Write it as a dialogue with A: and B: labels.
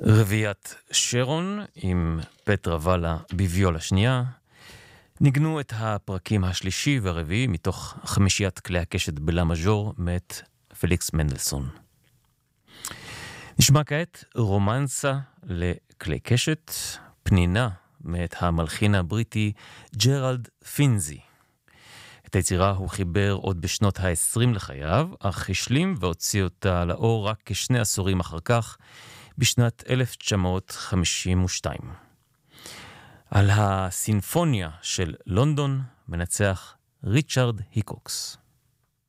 A: רביעיית שרון עם פטרה ואלה בוויולה שנייה ניגנו את הפרקים השלישי והרביעי מתוך חמישיית כלי הקשת בלה מז'ור מאת פליקס מנדלסון. נשמע כעת רומנסה לכלי קשת, פנינה מאת המלחין הבריטי ג'רלד פינזי. את היצירה הוא חיבר עוד בשנות ה-20 לחייו, אך השלים והוציא אותה לאור רק כשני עשורים אחר כך, בשנת 1952. על הסינפוניה של לונדון מנצח ריצ'רד היקוקס.